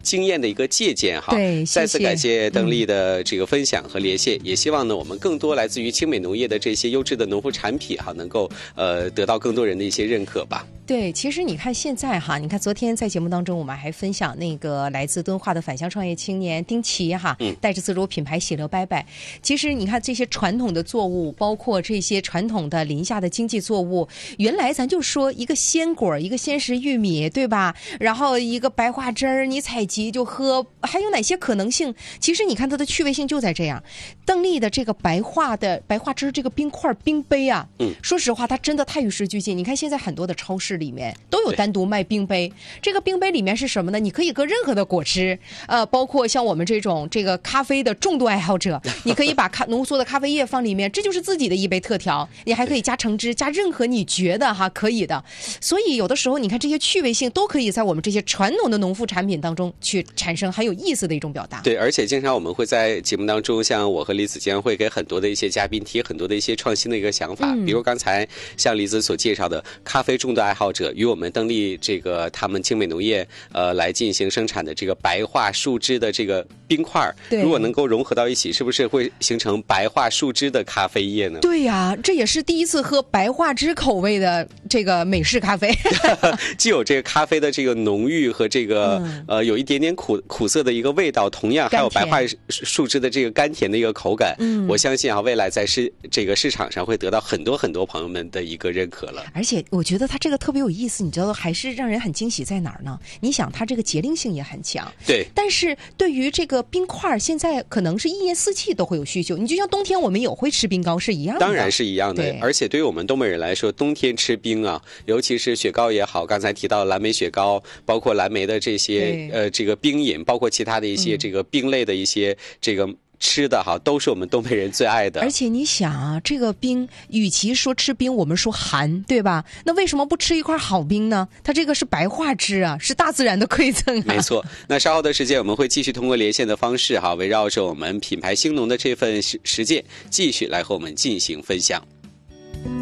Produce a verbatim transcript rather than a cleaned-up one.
经验的一个借鉴哈。 对， 再次感谢邓丽的这个分享和连线，嗯、也希望呢我们更多来自于青美农业的这些优质的农副产品哈，能够呃得到更多人的一些认可吧。 对，其实你看现在哈，你看昨天在节目当中我们还分享那个来自敦化的返乡创业青年丁奇哈，嗯，带着自主品牌喜乐拜拜。其实你看这些传统的作物，包括这些传统的林下的经济作物，原来咱就说一个鲜果，一个鲜食玉米，对吧？然后一个白花汁儿，你采集就喝，还有哪些可能性？其实你看它的趣味性就在这样。邓丽的这个白化的白花汁这个冰块冰杯啊，嗯，说实话它真的太与时俱进。你看现在很多的超市里面都有单独卖冰杯，这个冰杯里面是什么呢？你可以搁任何的果汁，呃，包括像我们这种这个咖啡的重度爱好者，你可以把咖浓缩的咖啡液放里面，这就是自己的一杯特调。你还可以加橙汁，加任何你觉得哈可以的。所以有的时候你看这些趣味性都可以在我们这些传统的农副产品当中去产生很有意思的一种表达。 对，而且经常我们会在节目当中，像我和李子将会给很多的一些嘉宾提很多的一些创新的一个想法，嗯、比如刚才像李子所介绍的咖啡重度爱好者与我们邓丽这个他们青美农业呃来进行生产的这个白化树脂的这个冰块，如果能够融合到一起，是不是会形成白化树脂的咖啡液呢？ 对呀、啊，这也是第一次喝白化脂口味的这个美式咖啡， 既有这个咖啡的这个浓郁和这个、嗯、呃有一点点苦苦涩的一个味道，同样还有白化树脂的这个甘甜的一个口感。嗯，我相信啊，未来在市这个市场上会得到很多很多朋友们的一个认可了。 而且我觉得它这个特别有意思，你知道还是让人很惊喜在哪儿呢？你想它这个节令性也很强， 对， 但是对于这个冰块，现在可能是一年四季都会有需求。你就像冬天我们也会吃冰糕是一样的， 当然是一样的。而且对于我们东北人来说，冬天吃冰啊，尤其是雪糕也好，刚才提到蓝莓雪糕，包括蓝莓的这些呃这个冰饮，包括其他的一些这个冰类的一些这个。吃的哈都是我们东北人最爱的。 而且你想啊，这个冰与其说吃冰我们说寒，对吧？那为什么不吃一块好冰呢？它这个是白化脂啊，是大自然的馈赠啊。 没错，那稍后的时间我们会继续通过连线的方式哈，围绕着我们品牌兴农的这份实实践继续来和我们进行分享。